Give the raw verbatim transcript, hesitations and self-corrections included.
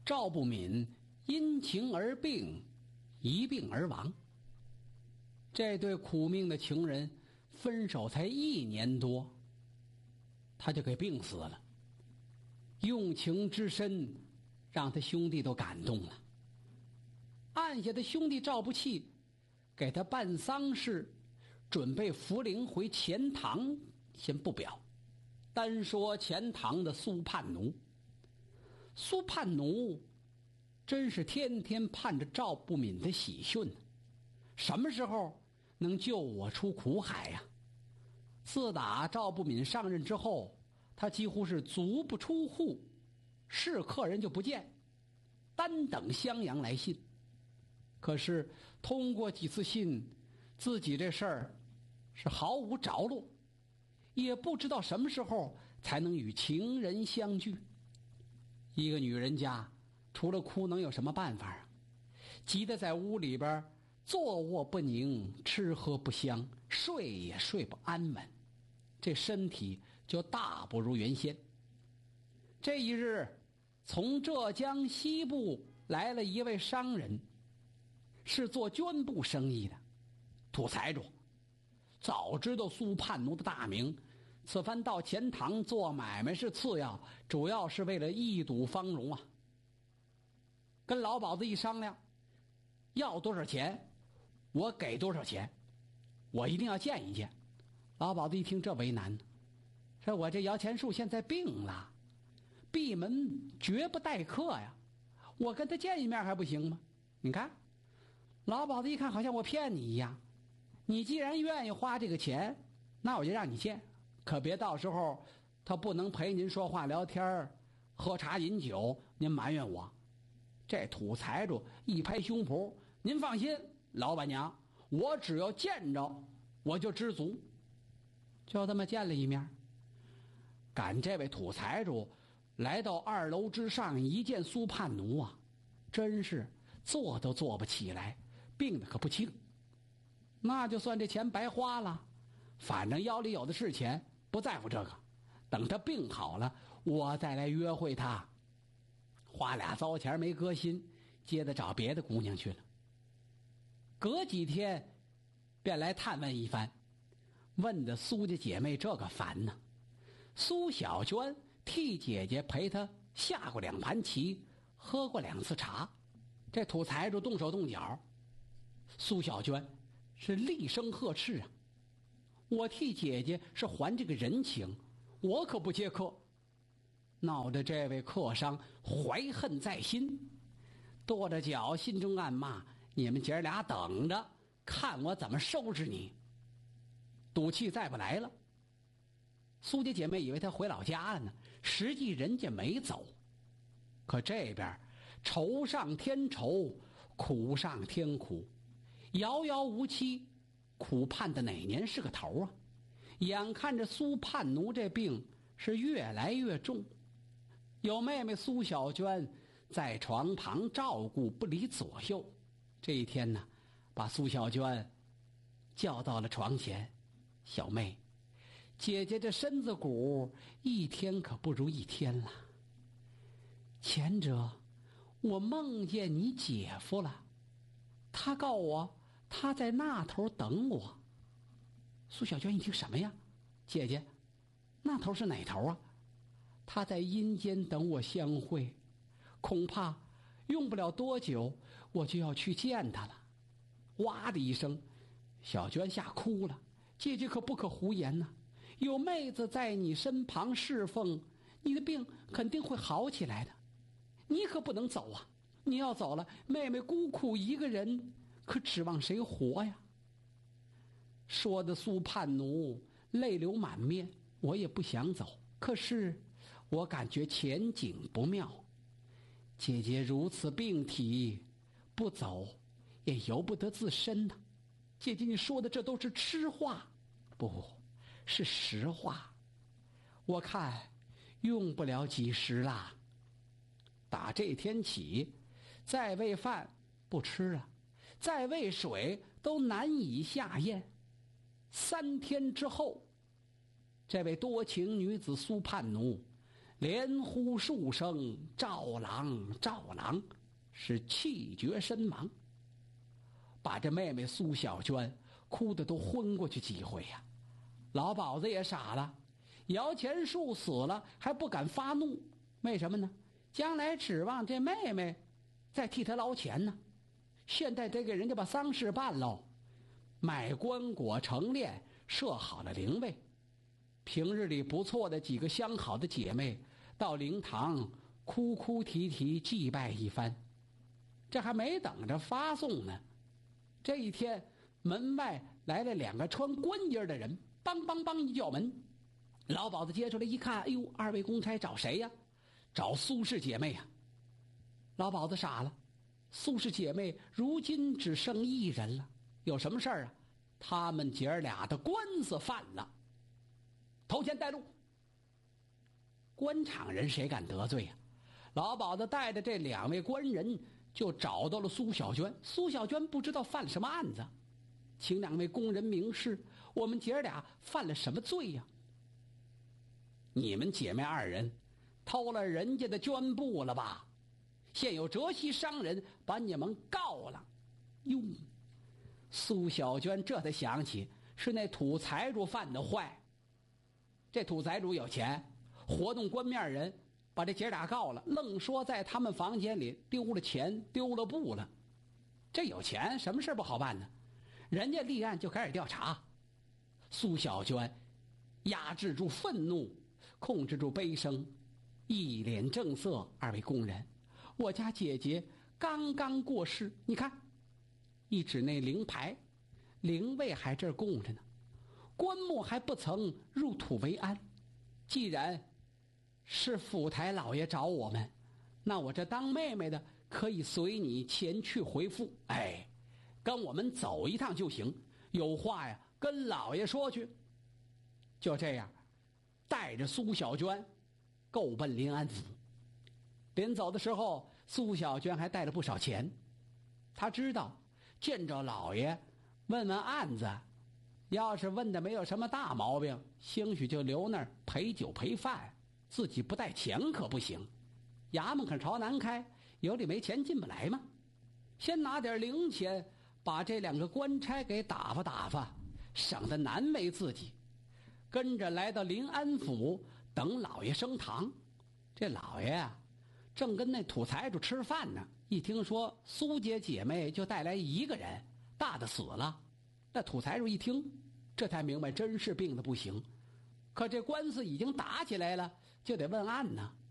赵不敏因情而病，一病而亡。这对苦命的情人分手才一年多，他就给病死了。用情之深，让他兄弟都感动了。按下的兄弟赵不弃，给他办丧事，准备扶灵回钱塘，先不表。单说钱塘的苏盼奴，苏盼奴真是天天盼着赵不敏的喜讯，什么时候能救我出苦海呀、啊？自打赵不敏上任之后，他几乎是足不出户，是客人就不见，单等襄阳来信。可是通过几次信，自己这事儿是毫无着落，也不知道什么时候才能与情人相聚。一个女人家除了哭能有什么办法啊？急得在屋里边坐卧不宁，吃喝不香，睡也睡不安稳，这身体就大不如原先。这一日，从浙江西部来了一位商人，是做绢布生意的土财主。早知道苏盼奴的大名，此番到钱塘做买卖是次要，主要是为了一睹芳容啊。跟老鸨子一商量，要多少钱我给多少钱，我一定要见一见。老鸨子一听这为难呢，说我这摇钱树现在病了，闭门绝不待客呀，我跟他见一面还不行吗？你看老鸨子一看好像我骗你一样，你既然愿意花这个钱，那我就让你见，可别到时候他不能陪您说话聊天喝茶饮酒，您埋怨我。这土财主一拍胸脯，您放心，老板娘，我只要见着我就知足。就这么见了一面，赶这位土财主来到二楼之上，一见苏盼奴啊，真是坐都坐不起来，病得可不轻。那就算这钱白花了，反正腰里有的是钱，不在乎这个，等他病好了我再来约会他。花俩糟钱没搁心，接着找别的姑娘去了。隔几天便来探问一番，问的苏家姐妹这个烦呢。苏小娟替姐姐陪她下过两盘棋，喝过两次茶。这土财主动手动脚，苏小娟是厉声呵斥啊，我替姐姐是还这个人情，我可不接客。闹得这位客商怀恨在心，跺着脚心中暗骂，你们姐俩等着看我怎么收拾你。赌气再不来了。苏家姐妹以为他回老家了呢，实际人家没走。可这边愁上添愁，苦上添苦，遥遥无期，苦盼的哪年是个头啊？眼看着苏盼奴这病是越来越重，有妹妹苏小娟在床旁照顾不离左右。这一天呢，把苏小娟叫到了床前，小妹，姐姐这身子骨一天可不如一天了。前者我梦见你姐夫了，他告我他在那头等我。苏小娟一听，什么呀？姐姐，那头是哪头啊？他在阴间等我相会，恐怕用不了多久我就要去见他了。哇的一声，小娟吓哭了。姐姐可不可胡言呢？有妹子在你身旁侍奉，你的病肯定会好起来的。你可不能走啊！你要走了，妹妹孤苦一个人，可指望谁活呀？说的苏盼奴泪流满面，我也不想走，可是我感觉前景不妙。姐姐如此病体，不走也由不得自身呐。姐姐，你说的这都是痴话，不是实话。我看用不了几时啦。打这天起，再喂饭不吃了，再喂水都难以下咽。三天之后，这位多情女子苏盼奴连呼数声赵郎赵郎，是气绝身亡，把这妹妹苏小娟哭得都昏过去几回呀、啊。老鸨子也傻了，摇钱树死了还不敢发怒，为什么呢？将来指望这妹妹再替他捞钱呢，现在得给人家把丧事办喽，买棺椁成殓，设好了灵位。平日里不错的几个相好的姐妹到灵堂哭哭啼啼祭拜一番。这还没等着发送呢，这一天门外来了两个穿官衣的人，梆梆梆一叫门，老鸨子接出来一看，哎呦，二位公差找谁呀？找苏氏姐妹呀。老鸨子傻了，苏氏姐妹如今只剩一人了，有什么事儿啊？他们姐儿俩的官司犯了，头前带路。官场人谁敢得罪呀、啊？老鸨子带着这两位官人就找到了苏小娟。苏小娟不知道犯了什么案子，请两位公人明示，我们姐儿俩犯了什么罪呀、啊？你们姐妹二人偷了人家的绢布了吧？现有浙西商人把你们告了。哟，苏小娟这才想起是那土财主犯的坏。这土财主有钱，活动官面人把这姐俩告了，愣说在他们房间里丢了钱丢了布了。这有钱什么事不好办呢？人家立案就开始调查。苏小娟压制住愤怒，控制住悲声，一脸正色，二位公人，我家姐姐刚刚过世，你看，一指那灵牌，灵位还这儿供着呢，棺木还不曾入土为安。既然是府台老爷找我们，那我这当妹妹的可以随你前去回复。哎，跟我们走一趟就行，有话呀跟老爷说去。就这样带着苏小娟够奔临安府。临走的时候，苏小娟还带了不少钱。她知道见着老爷问问案子，要是问的没有什么大毛病，兴许就留那儿陪酒陪饭，自己不带钱可不行。衙门可朝南开，有理没钱进不来吗？先拿点零钱把这两个官差给打发打发，省得难为自己。跟着来到临安府等老爷升堂。这老爷啊正跟那土财主吃饭呢，一听说苏家姐妹就带来一个人，大的死了。那土财主一听，这才明白真是病得不行，可这官司已经打起来了，就得问案呢。